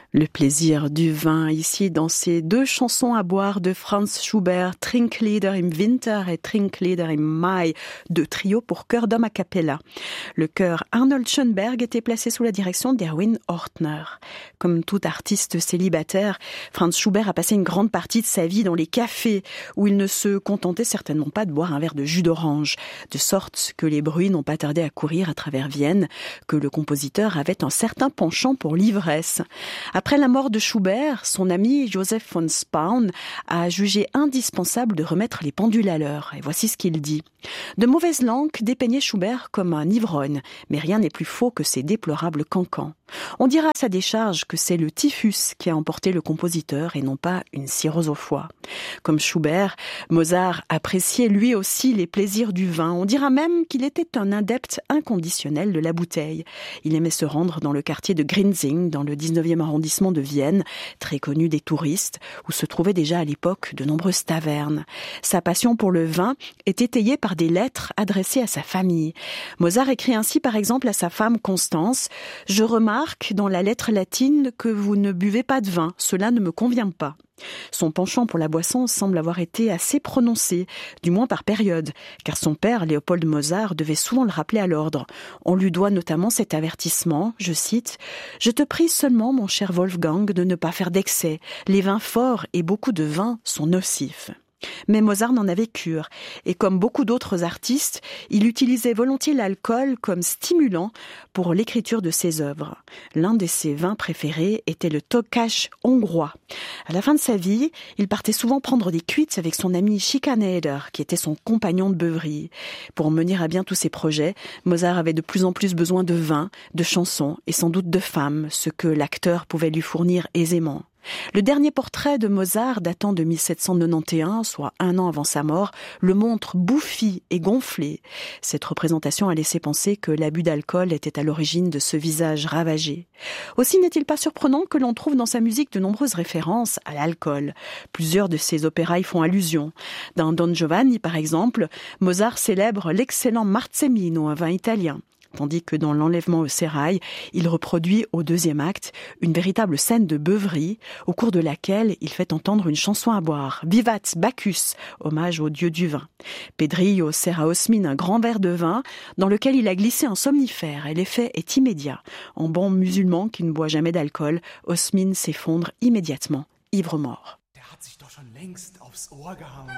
Le plaisir du vin, ici dans ces deux chansons à boire de Franz Schubert, Trinklieder im Winter et Trinklieder im Mai, deux trios pour chœur d'homme a cappella. Le chœur Arnold Schönberg était placé sous la direction d'Erwin Ortner. Comme tout artiste célibataire, Franz Schubert a passé une grande partie de sa vie dans les cafés, où il ne se contentait certainement pas de boire un verre de jus d'orange, de sorte que les bruits n'ont pas tardé à courir à travers Vienne, que le compositeur avait un certain penchant pour l'ivresse. Après la mort de Schubert, son ami Joseph von Spaun a jugé indispensable de remettre les pendules à l'heure. Et voici ce qu'il dit. De mauvaise langue dépeignait Schubert comme un ivrogne, mais rien n'est plus faux que ces déplorables cancans. On dira à sa décharge que c'est le typhus qui a emporté le compositeur et non pas une cirrhose au foie. Comme Schubert, Mozart appréciait lui aussi les plaisirs du vin. On dira même qu'il était un adepte inconditionnel de la bouteille. Il aimait se rendre dans le quartier de Grinzing, dans le 19e arrondissement de Vienne, très connu des touristes, où se trouvaient déjà à l'époque de nombreuses tavernes. Sa passion pour le vin est étayée par des lettres adressées à sa famille. Mozart écrit ainsi par exemple à sa femme Constance « Je remarque dans la lettre latine que vous ne buvez pas de vin, cela ne me convient pas ». Son penchant pour la boisson semble avoir été assez prononcé, du moins par période, car son père, Léopold Mozart, devait souvent le rappeler à l'ordre. On lui doit notamment cet avertissement, je cite, « Je te prie seulement, mon cher Wolfgang, de ne pas faire d'excès. Les vins forts et beaucoup de vin sont nocifs. » Mais Mozart n'en avait cure, et comme beaucoup d'autres artistes, il utilisait volontiers l'alcool comme stimulant pour l'écriture de ses œuvres. L'un de ses vins préférés était le Tokaj hongrois. À la fin de sa vie, il partait souvent prendre des cuites avec son ami Schikaneder, qui était son compagnon de beuverie. Pour mener à bien tous ses projets, Mozart avait de plus en plus besoin de vin, de chansons et sans doute de femmes, ce que l'acteur pouvait lui fournir aisément. Le dernier portrait de Mozart datant de 1791, soit un an avant sa mort, le montre bouffi et gonflé. Cette représentation a laissé penser que l'abus d'alcool était à l'origine de ce visage ravagé. Aussi n'est-il pas surprenant que l'on trouve dans sa musique de nombreuses références à l'alcool. Plusieurs de ses opéras y font allusion. Dans Don Giovanni, par exemple, Mozart célèbre l'excellent Marzemino, un vin italien. Tandis que dans l'enlèvement au sérail, il reproduit au deuxième acte une véritable scène de beuverie au cours de laquelle il fait entendre une chanson à boire, Vivat Bacchus, hommage au dieu du vin. Pedrillo sert à Osmine un grand verre de vin dans lequel il a glissé un somnifère et l'effet est immédiat. En bon musulman qui ne boit jamais d'alcool, Osmine s'effondre immédiatement, ivre-mort. Hat sich doch schon längst aufs Ohr gehauen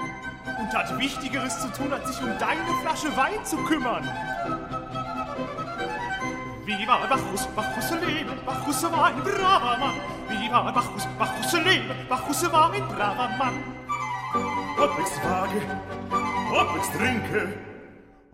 und hat Wichtigeres zu tun, als sich deine Flasche Wein zu kümmern. Viva Bacchus, Bacchus lebe, Bacchus war ein braver Mann. Viva Bacchus, Bacchus lebe, Bacchus war ein braver Mann. Ob ich's wage, ob ich's trinke,